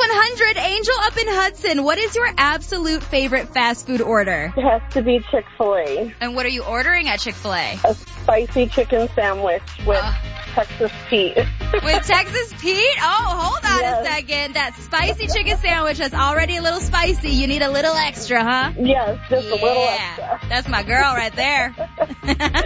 100. Angel up in Hudson. What is your absolute favorite fast food order? It has to be Chick-fil-A. And what are you ordering at Chick-fil-A? A spicy chicken sandwich with Texas Pete. With Texas Pete? Oh, hold on a second. That spicy chicken sandwich that's already a little spicy. You need a little extra, huh? Yes, just a little extra. That's my girl right there.